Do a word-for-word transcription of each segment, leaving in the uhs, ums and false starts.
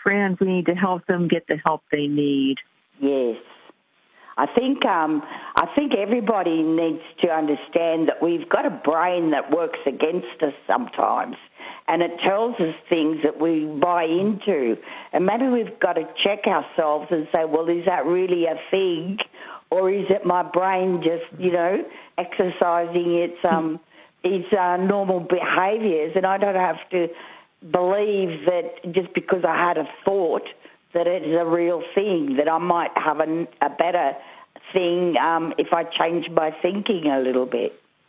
friends, we need to help them get the help they need. Yes. I think um, I think everybody needs to understand that we've got a brain that works against us sometimes, and it tells us things that we buy into. And maybe we've got to check ourselves and say, well, is that really a thing, or is it my brain just, you know, exercising its um, its uh, normal behaviours, and I don't have to believe that just because I had a thought that it is a real thing, that I might have a, a better thing um, if I change my thinking a little bit.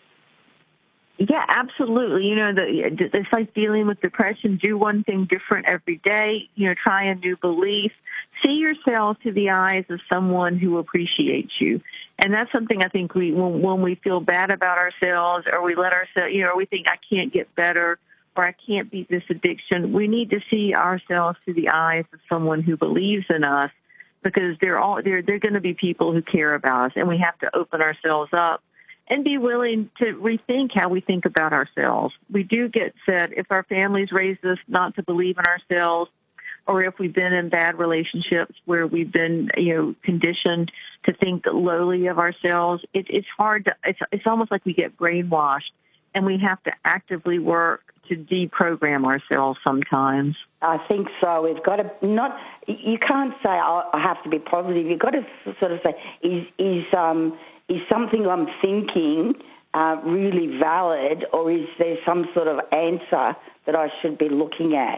Yeah, absolutely. You know, the, it's like dealing with depression. Do one thing different every day. You know, try a new belief. See yourself through the eyes of someone who appreciates you. And that's something I think we, when, when we feel bad about ourselves, or we let ourselves, you know, or we think I can't get better, or I can't beat this addiction, we need to see ourselves through the eyes of someone who believes in us, because they're all they're they're going to be people who care about us, and we have to open ourselves up and be willing to rethink how we think about ourselves. We do get said, if our families raised us not to believe in ourselves, or if we've been in bad relationships where we've been, you know, conditioned to think lowly of ourselves, it, it's hard to, it's, it's almost like we get brainwashed, and we have to actively work to deprogram ourselves sometimes. I think so. We've got to not, you can't say, oh, I have to be positive. You've got to sort of say, is, is, um, is something I'm thinking uh, really valid, or is there some sort of answer that I should be looking at?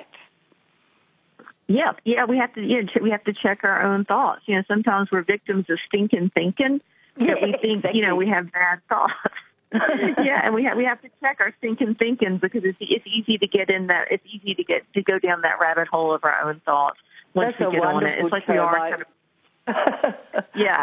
Yeah, yeah, we have to, yeah, we have to check our own thoughts. You know, sometimes we're victims of stinking thinking, yeah, that we think, exactly. you know, we have bad thoughts. yeah, and we have we have to check our stinking thinking, because it's it's easy to get in that it's easy to get to go down that rabbit hole of our own thoughts once That's we get on it. It's like we are kind of, yeah.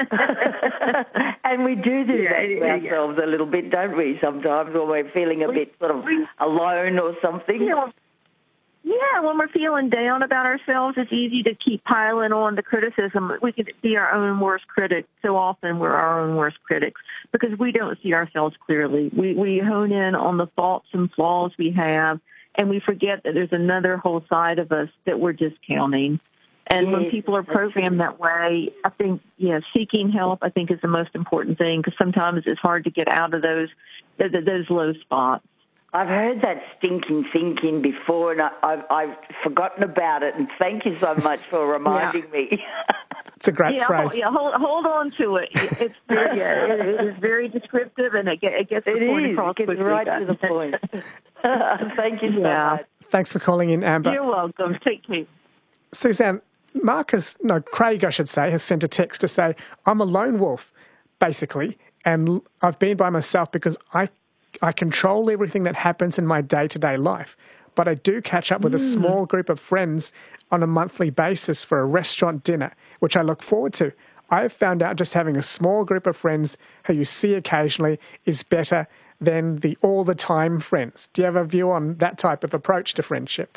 And we do do yeah, that to yeah, ourselves yeah. a little bit, don't we, sometimes, when we're feeling a we, bit sort of we, alone or something? You know, yeah, when we're feeling down about ourselves, it's easy to keep piling on the criticism. We can be our own worst critic. So often we're our own worst critics because we don't see ourselves clearly. We we hone in on the faults and flaws we have, and we forget that there's another whole side of us that we're discounting. And yes, when people are programmed that way, I think, yeah, seeking help, I think, is the most important thing, because sometimes it's hard to get out of those those low spots. I've heard that stinking thinking before, and I, I've, I've forgotten about it, and thank you so much for reminding yeah. me. It's a great yeah, phrase. Hold, yeah, hold, hold on to it. It's very, yeah, it, it is very descriptive, and it, it gets the it point is. across It gets quickly. right to the point. Thank you so yeah. much. Thanks for calling in, Amber. You're welcome. Take care. Suzanne, Marcus, no, Craig, I should say, has sent a text to say, I'm a lone wolf, basically, and I've been by myself because I I control everything that happens in my day-to-day life, but I do catch up with mm. a small group of friends on a monthly basis for a restaurant dinner, which I look forward to. I have found out just having a small group of friends who you see occasionally is better than the all-the-time friends. Do you have a view on that type of approach to friendship?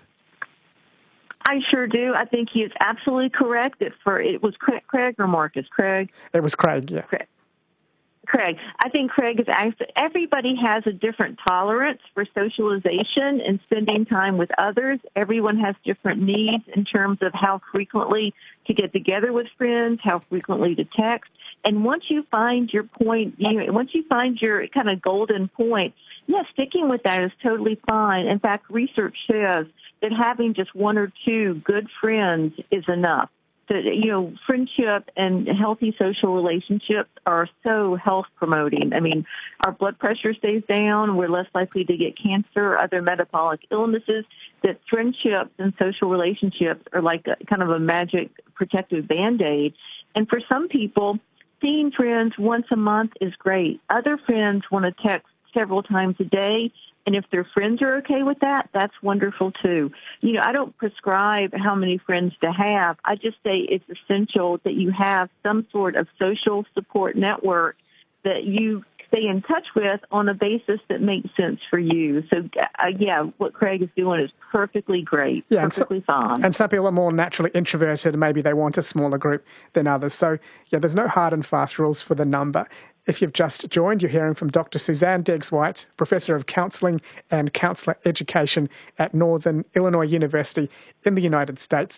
I sure do. I think he's absolutely correct. That for it was Craig or Marcus? Craig? It was Craig, yeah. Craig. Craig. I think Craig is actually, everybody has a different tolerance for socialization and spending time with others. Everyone has different needs in terms of how frequently to get together with friends, how frequently to text. And once you find your point, you know, once you find your kind of golden point, yeah, sticking with that is totally fine. In fact, research says that having just one or two good friends is enough. So, you know, friendship and healthy social relationships are so health promoting. I mean, our blood pressure stays down. We're less likely to get cancer, other metabolic illnesses. That friendships and social relationships are like a, kind of a magic protective Band-Aid. And for some people, seeing friends once a month is great. Other friends want to text several times a day. And if their friends are okay with that, that's wonderful too. You know, I don't prescribe how many friends to have. I just say it's essential that you have some sort of social support network that you stay in touch with on a basis that makes sense for you. So, uh, yeah, what Craig is doing is perfectly great, yeah, perfectly and so, fine. And some people are more naturally introverted, and maybe they want a smaller group than others. So, yeah, there's no hard and fast rules for the number. If you've just joined, you're hearing from Doctor Suzanne Deggs-White, Professor of Counselling and Counsellor Education at Northern Illinois University in the United States.